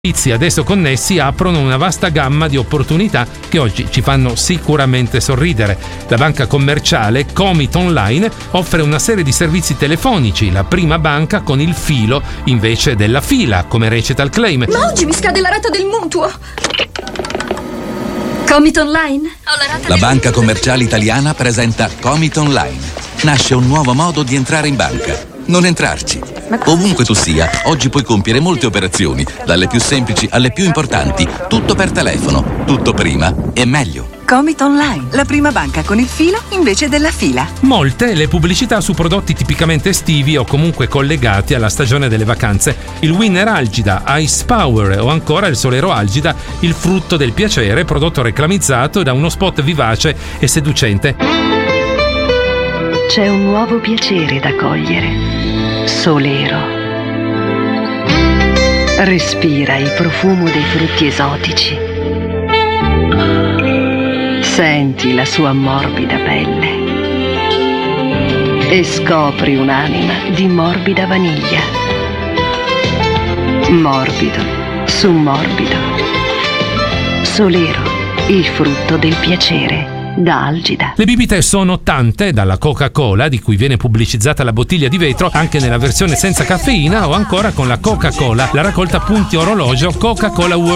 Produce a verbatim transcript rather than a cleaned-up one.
servizi ad esso connessi aprono una vasta gamma di opportunità che oggi ci fanno sicuramente sorridere. La banca commerciale Comit Online offre una serie di servizi telefonici, la prima banca con il filo invece della fila, come recita il claim. Ma oggi mi scade la rata del mutuo. Comit Online? Ho la rata La del banca mutuo. commerciale italiana presenta Comit Online. Nasce un nuovo modo di entrare in banca. Non entrarci. Ovunque tu sia, oggi puoi compiere molte operazioni, dalle più semplici alle più importanti, tutto per telefono, tutto prima e meglio. Comit Online, la prima banca con il filo invece della fila. Molte le pubblicità su prodotti tipicamente estivi o comunque collegati alla stagione delle vacanze. Il Winner Algida, Ice Power o ancora il Solero Algida, il frutto del piacere, prodotto reclamizzato da uno spot vivace e seducente. C'è un nuovo piacere da cogliere. Solero. Respira il profumo dei frutti esotici. Senti la sua morbida pelle e scopri un'anima di morbida vaniglia. Morbido su morbido. Solero, il frutto del piacere. Da Algida. Le bibite sono tante, dalla Coca-Cola, di cui viene pubblicizzata la bottiglia di vetro anche nella versione senza caffeina, o ancora con la Coca-Cola, la raccolta punti orologio Coca-Cola World